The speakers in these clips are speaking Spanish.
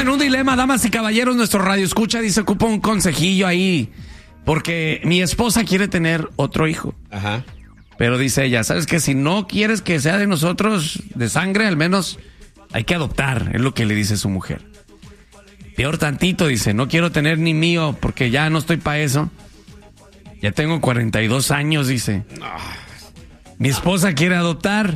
en un dilema, damas y caballeros. Nuestro radio escucha dice, ocupa un consejillo ahí. Porque mi esposa quiere tener otro hijo. Ajá. Pero dice ella, ¿sabes qué? Si no quieres que sea de nosotros, de sangre, al menos hay que adoptar. Es lo que le dice su mujer. Peor tantito, dice, no quiero tener ni mío porque ya no estoy para eso. Ya tengo 42 años, dice. Mi esposa quiere adoptar.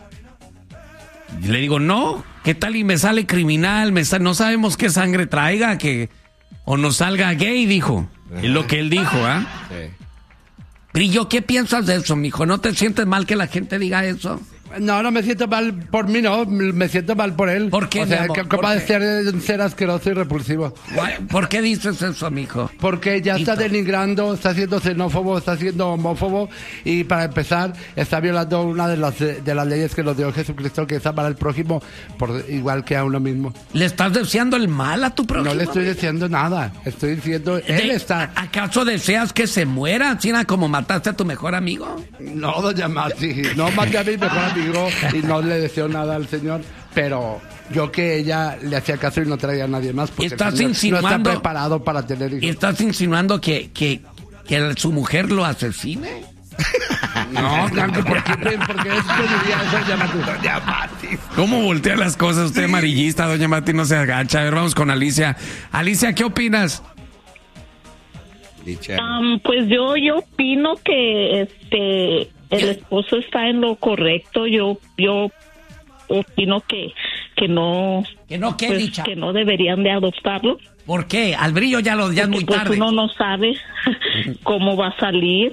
Y le digo, no, ¿qué tal y me sale criminal? No sabemos qué sangre traiga, o nos salga gay, dijo. Es lo que él dijo, ¿ah? Sí. Brillo, ¿qué piensas de eso, mijo? ¿No te sientes mal que la gente diga eso? No, no me siento mal por mí, no. Me siento mal por él. ¿Por qué, O sea, mi amor? que capaz de ser asqueroso y repulsivo. ¿Por qué dices eso, mijo? Porque ya está denigrando, está siendo xenófobo, está siendo homófobo y para empezar está violando una de las leyes que nos dio Jesucristo, que es amar al prójimo por igual que a uno mismo. ¿Le estás deseando el mal a tu prójimo? No le estoy diciendo nada, estoy diciendo, él está... ¿Acaso deseas que se muera, así como mataste a tu mejor amigo? No, doña Mati, no maté a mi mejor amigo y no le deseo nada al Señor, pero yo que ella le hacía caso y no traía a nadie más porque ¿Estás el Señor no está insinuando- preparado para tener hijos. ¿Estás insinuando que su mujer lo asesine? No, Blanco, ¿por qué es que diría eso, doña Mati? ¿Cómo voltea las cosas usted, amarillista? Doña Mati no se agacha. A ver, vamos con Alicia. Alicia, ¿qué opinas? Licha. Pues yo opino que el esposo está en lo correcto. Yo opino que no, ¿Que no qué, pues, Licha? que no deberían de adoptarlo. ¿Por qué? Al Brillo ya es muy Pues tarde. uno no sabe cómo va a salir.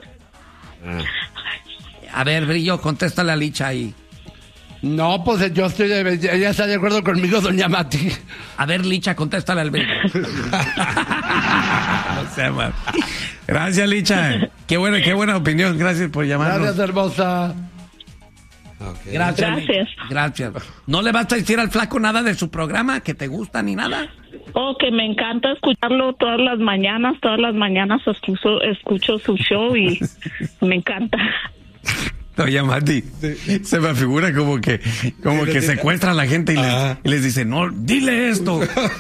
A ver, Brillo, contéstale a Licha ahí. No, pues ella está de acuerdo conmigo, doña Mati. A ver, Licha, contéstale al Brillo. No sea mal. Gracias, Licha. Qué buena opinión. Gracias por llamarnos. Gracias, hermosa. Okay. Gracias. Gracias. Gracias. ¿No le vas a decir al flaco nada de su programa, que te gusta ni nada? Que me encanta escucharlo todas las mañanas escucho su show y me encanta. Doña Mati, se me figura como que secuestra a la gente y les dice, no, dile esto.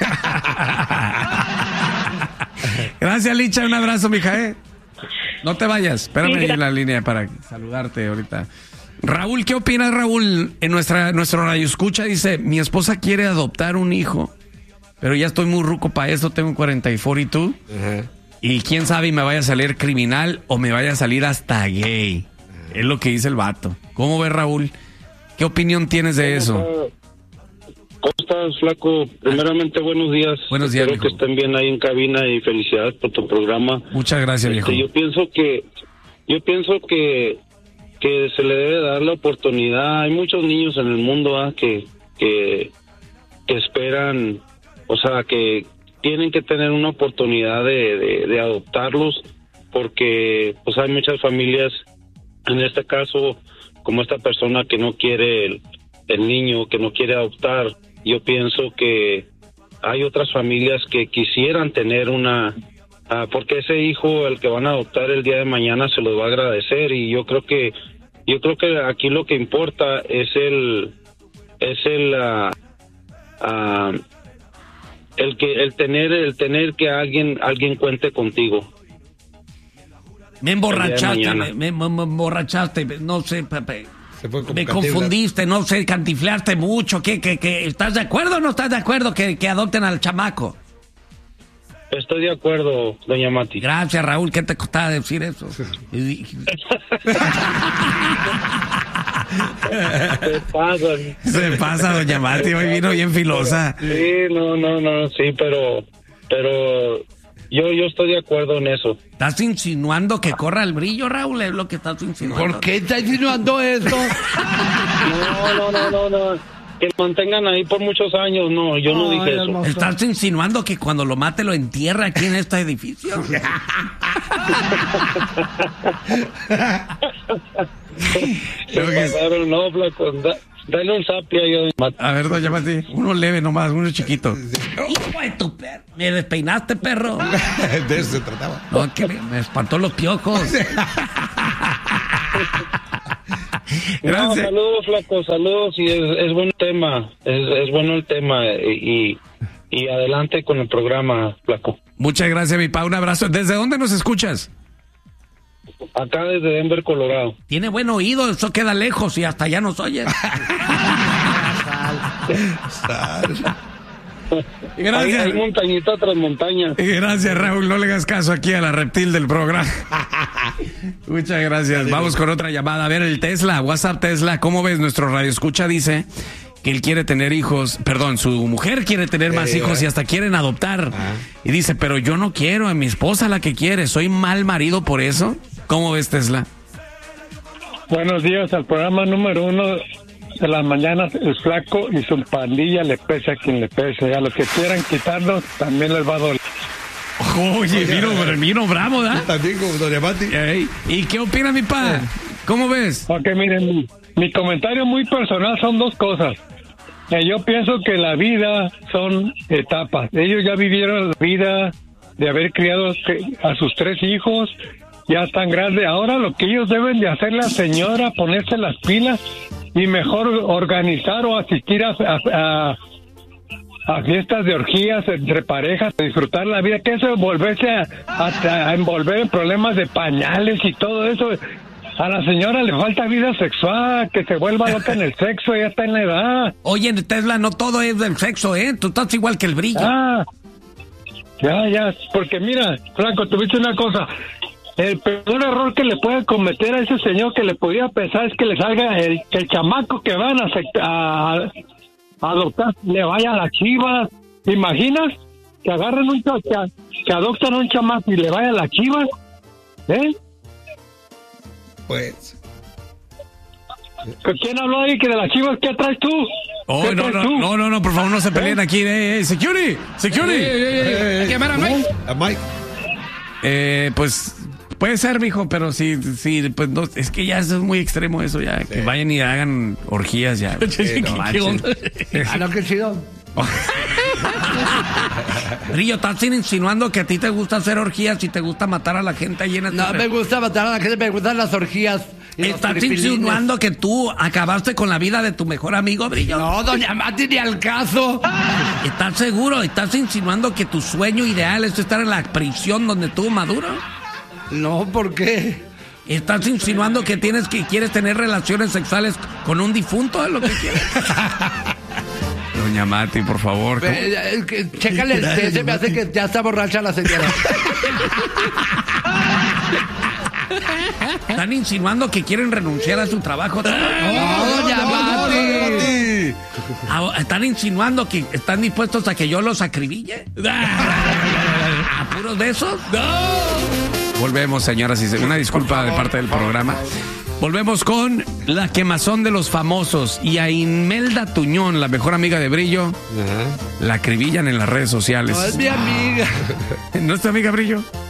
Gracias, Licha, un abrazo, mija, ¿eh? No te vayas, espérame ahí en la línea para saludarte ahorita. Raúl, ¿qué opinas, Raúl? En nuestro radio escucha dice, mi esposa quiere adoptar un hijo, pero ya estoy muy ruco para eso, tengo 44 y tú. Ajá. Y quién sabe y me vaya a salir criminal o me vaya a salir hasta gay. Es lo que dice el vato. ¿Cómo ves, Raúl? ¿Qué opinión tienes de eso? ¿Cómo estás, flaco? Primeramente, buenos días. Buenos días, Espero que viejo. estén bien ahí en cabina y felicidades por tu programa. Muchas gracias, viejo. Yo pienso que se le debe dar la oportunidad. Hay muchos niños en el mundo que esperan, o sea, que tienen que tener una oportunidad de adoptarlos, porque pues hay muchas familias, en este caso, como esta persona que no quiere el niño, que no quiere adoptar. Yo pienso que hay otras familias que quisieran tener porque ese hijo, el que van a adoptar el día de mañana, se los va a agradecer. Y yo creo que aquí lo que importa es el tener que alguien cuente contigo. Me emborrachaste, El día de mañana. me emborrachaste, no sé, Pepe. Se fue con Me Cantinflas. confundiste, no sé, cantiflaste mucho. ¿Qué, estás de acuerdo o no estás de acuerdo que adopten al chamaco? Estoy de acuerdo, doña Mati. Gracias, Raúl, ¿qué te costaba decir eso? Se pasa, doña Mati, hoy vino bien filosa. Sí, no, sí, pero yo estoy de acuerdo en eso. ¿Estás insinuando que corra el Brillo, Raúl? Es lo que estás insinuando. ¿Por qué está insinuando eso? No. Que lo mantengan ahí por muchos años, no, yo no dije eso. hermoso. ¿Estás insinuando que cuando lo mate lo entierra aquí en este edificio? Creo que es- Claro, no, flaco, dale un sapia yo. A ver, doña Mati, uno leve nomás, uno chiquito. Hijo de tu perro. Me despeinaste, perro. De eso se trataba. No, que me espantó los piojos. No, Gracias. saludos, flaco, saludos, y es buen tema, es bueno el tema, y y adelante con el programa, Flaco. Muchas gracias, mi pa. Un abrazo. ¿Desde dónde nos escuchas? Acá desde Denver, Colorado. Tiene buen oído, eso queda lejos y hasta ya nos oye. Gracias. Hay montañita tras montaña. Gracias, Raúl. No le hagas caso aquí a la reptil del programa. Muchas gracias. Vamos con otra llamada. A ver, el Tesla, WhatsApp Tesla. ¿Cómo ves? Nuestro radioescucha dice que él quiere tener hijos. Perdón, su mujer quiere tener más hijos y hasta quieren adoptar. Y dice, pero yo no quiero, a mi esposa la que quiere. ¿Soy mal marido por eso? ¿Cómo ves, Tesla? Buenos días al programa número 1 de las mañanas, el Flaco y su pandilla, le pese a quien le pese. A los que quieran quitarnos, también les va a doler. Oye, vino bravo, ¿da? También como Doña Mati. ¿Y qué opina mi pa? ¿Cómo ves? Ok, miren, mi comentario muy personal son dos cosas. Yo pienso que la vida son etapas. Ellos ya vivieron la vida de haber criado a sus 3 hijos, ya están grandes. Ahora lo que ellos deben de hacer, la señora, ponerse las pilas y mejor organizar o asistir a fiestas de orgías entre parejas, disfrutar la vida, que eso es volverse a envolver en problemas de pañales y todo eso. A la señora le falta vida sexual, que se vuelva loca en el sexo, ya está en la edad. Oye, Tesla, no todo es del sexo, ¿eh? Tú estás igual que el Brillo. Ya, porque mira, Franco, tuviste una cosa. El peor error que le puede cometer a ese señor que le podía pensar es que le salga el chamaco que van a adoptar, le vaya a las Chivas. ¿Te imaginas? Que agarren que adoptan a un chamaco y le vaya a las Chivas. Pues. ¿Quién habló ahí que de las Chivas? ¿Qué traes tú? Oh, no, por favor, no se peleen aquí. Security. Hay que llamar a Mike. A Mike. Pues puede ser, mijo, pero sí, pues no, es que ya eso es muy extremo eso ya, que vayan y hagan orgías ya. ¿Qué onda? No, qué chido. Brillo, estás insinuando que a ti te gusta hacer orgías y te gusta matar a la gente ahí en el... No me gusta matar a la gente, me gustan las orgías. ¿Estás insinuando que tú acabaste con la vida de tu mejor amigo, Brillo? No, Doña Mati, ni al caso. ¿Estás seguro? ¿Estás insinuando que tu sueño ideal es estar en la prisión donde tú, Maduro? No, ¿por qué? ¿Estás insinuando que quieres tener relaciones sexuales con un difunto? ¿Es lo que quieres? Doña Mati, por favor. Chécale el té, se me hace que ya está borracha la señora. ¿Están insinuando que quieren renunciar a su trabajo? ¡No, Doña Mati! ¿Están insinuando que están dispuestos a que yo los acribille? ¿A puros besos? Volvemos, señoras y señores. Una disculpa de parte del programa. Volvemos con la quemazón de los famosos y a Imelda Tuñón, la mejor amiga de Brillo. La acribillan en las redes sociales. No es mi amiga. ¿No es tu amiga, Brillo?